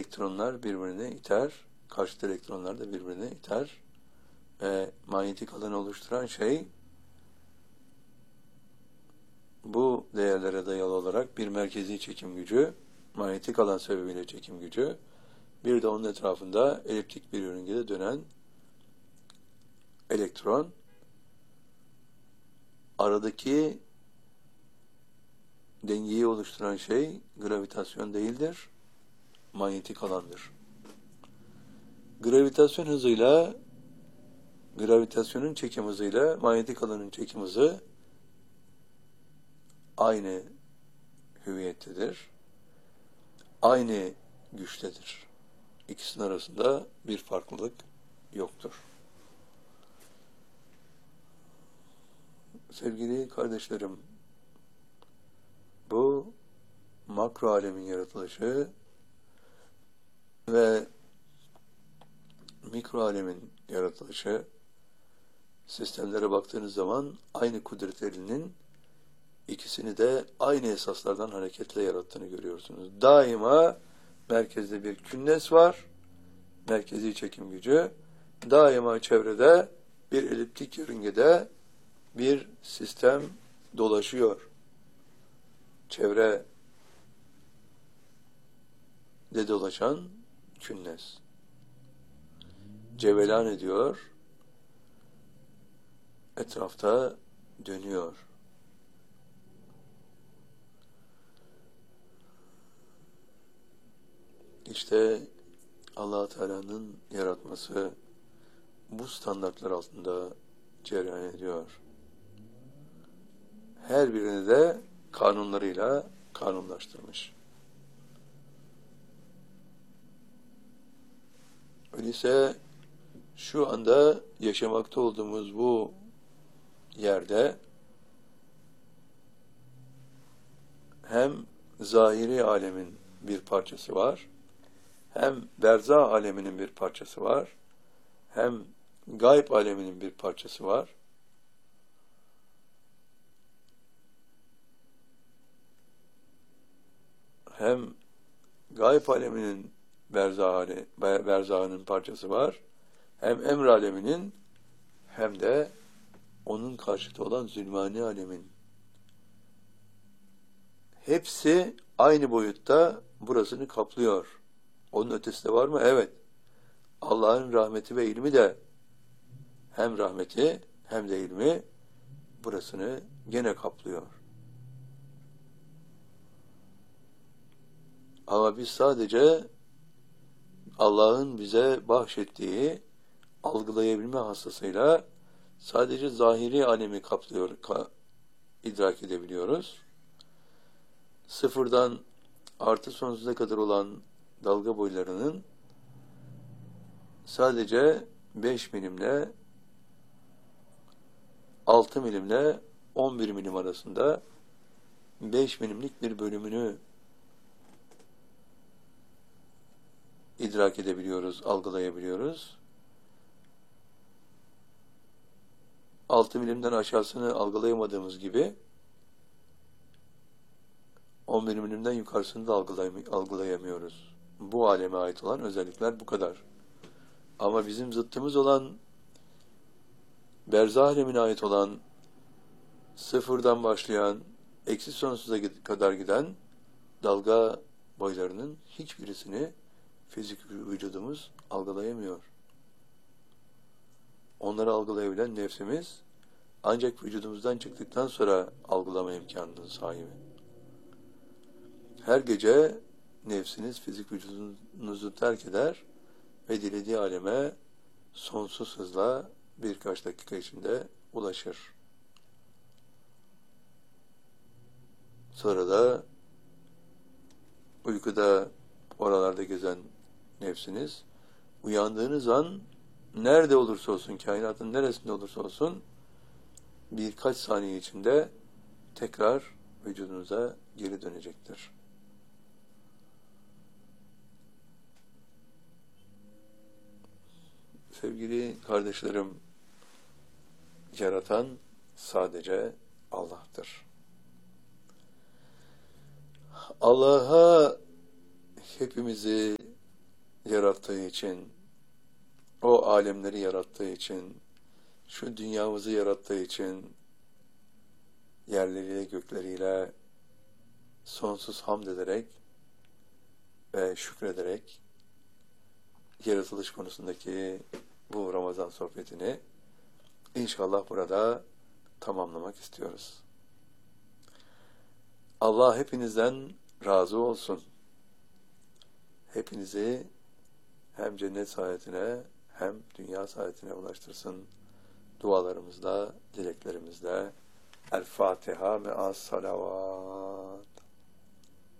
elektronlar birbirini iter, karşıt elektronlar da birbirini iter ve manyetik alanı oluşturan şey bu değerlere dayalı olarak bir merkezi çekim gücü, manyetik alan sebebiyle çekim gücü, bir de onun etrafında eliptik bir yörüngede dönen elektron, aradaki dengeyi oluşturan şey gravitasyon değildir, manyetik alandır. Gravitasyonun çekim hızıyla manyetik alanın çekim hızı aynı hüviyettedir, aynı güçtedir. İkisinin arasında bir farklılık yoktur. Sevgili kardeşlerim, bu makro alemin yaratılışı ve mikro alemin yaratılışı, sistemlere baktığınız zaman aynı kudret elinin ikisini de aynı esaslardan hareketle yarattığını görüyorsunuz. Daima merkezde bir künnes var, merkezi çekim gücü, daima çevrede bir eliptik yörüngede bir sistem dolaşıyor. Çevrede dolaşan künnes cevelan ediyor, etrafta dönüyor. İşte Allah Teala'nın yaratması bu standartlar altında cereyan ediyor. Her birini de kanunlarıyla kanunlaştırmış. Öyleyse şu anda yaşamakta olduğumuz bu yerde hem zahiri alemin bir parçası var, hem berzah aleminin bir parçası var, hem gayb aleminin bir parçası var. Hem gayb aleminin berzahının parçası var, hem emr aleminin hem de onun karşıtı olan zulmani alemin. Hepsi aynı boyutta burasını kaplıyor. Onun ötesi de var mı? Evet. Allah'ın rahmeti ve ilmi de hem rahmeti hem de ilmi burasını gene kaplıyor. Ama biz sadece Allah'ın bize bahşettiği algılayabilme hastasıyla sadece zahiri alemi idrak edebiliyoruz. Sıfırdan artı sonsuza kadar olan dalga boylarının sadece 5 milimle 6 milimle 11 milim arasında 5 milimlik bir bölümünü idrak edebiliyoruz, algılayabiliyoruz. 6 milimden aşağısını algılayamadığımız gibi 11 milimden yukarısını da algılayamıyoruz. Bu aleme ait olan özellikler bu kadar. Ama bizim zıttımız olan berzah alemine ait olan sıfırdan başlayan eksi sonsuza kadar giden dalga boylarının hiçbirisini fizik vücudumuz algılayamıyor. Onları algılayabilen nefsimiz ancak vücudumuzdan çıktıktan sonra algılama imkanının sahibi. Her gece nefsiniz fizik vücudunuzu terk eder ve dilediği aleme sonsuz hızla birkaç dakika içinde ulaşır. Sonra da uykuda oralarda gezen nefsiniz uyandığınız an nerede olursa olsun, kainatın neresinde olursa olsun birkaç saniye içinde tekrar vücudunuza geri dönecektir. Sevgili kardeşlerim, yaratan sadece Allah'tır. Allah'a hepimizi yarattığı için, o alemleri yarattığı için, şu dünyamızı yarattığı için, yerleriyle gökleriyle sonsuz hamd ederek ve şükrederek yaratılış konusundaki bu Ramazan sohbetini inşallah burada tamamlamak istiyoruz. Allah hepinizden razı olsun. Hepinizi hem cennet saadetine hem dünya saadetine ulaştırsın. Dualarımızda, dileklerimizde. El Fatiha me'as salavat.